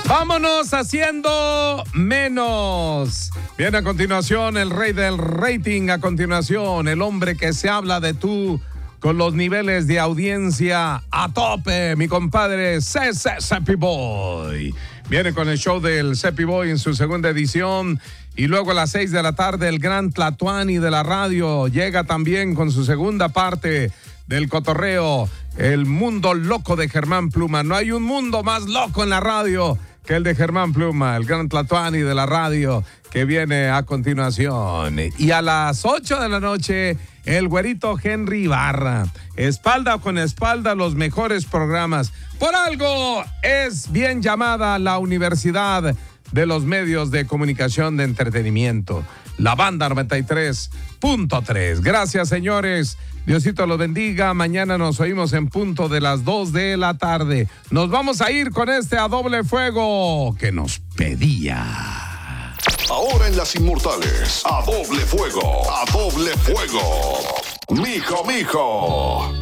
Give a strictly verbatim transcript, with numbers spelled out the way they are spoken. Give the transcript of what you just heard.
Vámonos haciendo menos. Viene a continuación el rey del rating. A continuación, el hombre que se habla de tú con los niveles de audiencia a tope. Mi compadre César Cepi Boy. Viene con el show del Cepi Boy en su segunda edición. Y luego a las seis de la tarde, el gran Tlatuani de la radio llega también con su segunda parte del cotorreo. El mundo loco de Germán Pluma. No hay un mundo más loco en la radio que el de Germán Pluma, el gran Tlatuani de la radio, que viene a continuación. Y a las ocho de la noche, el güerito Henry Ibarra. Espalda con espalda, los mejores programas. Por algo es bien llamada la Universidad de los Medios de Comunicación de Entretenimiento. La Banda noventa y tres punto tres. Gracias, señores. Diosito los bendiga. Mañana nos oímos en punto de las dos de la tarde. Nos vamos a ir con este A Doble Fuego que nos pedía. Ahora en Las Inmortales, A Doble Fuego, A Doble Fuego. Mijo, mijo.